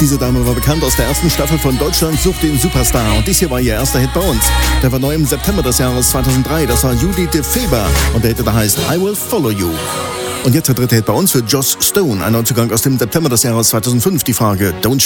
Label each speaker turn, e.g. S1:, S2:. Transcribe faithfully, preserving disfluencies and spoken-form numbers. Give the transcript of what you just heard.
S1: Diese Dame war bekannt aus der ersten Staffel von Deutschland sucht den Superstar und dies hier war ihr erster Hit bei uns. Der war neu im September des Jahres zweitausenddrei, das war Judith de Feber und der Hit, der heißt I Will Follow You. Und jetzt der dritte Hit bei uns für Joss Stone, ein Neuzugang aus dem September des Jahres zweitausendfünf, die Frage Don't